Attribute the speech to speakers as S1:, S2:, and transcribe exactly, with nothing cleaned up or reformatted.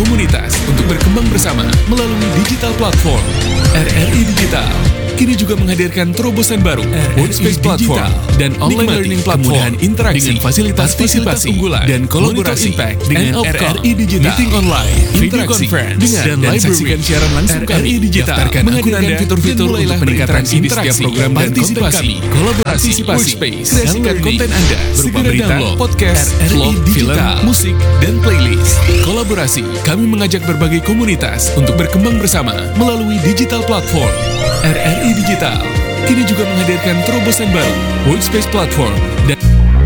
S1: komunitas untuk berkembang bersama melalui digital platform. R R I Digital kini juga menghadirkan terobosan baru, Workspace Platform dan online learning platform interaksi dengan fasilitas partisipasi unggulan dan kolaborasi impact dengan R R I Digital, meeting online, video conference dengan dan, dan saksikan siaran langsung R R I Digital menghadirkan fitur-fitur untuk meningkatkan interaksi program partisipasi, kolaborasi, workspace, kreasikan konten Anda berupa berita, podcast, vlog, film, musik, dan playlist. Kolaborasi, kami mengajak berbagai komunitas untuk berkembang bersama melalui digital platform. R R I Digital kini juga menghadirkan terobosan baru, Workspace Platform dan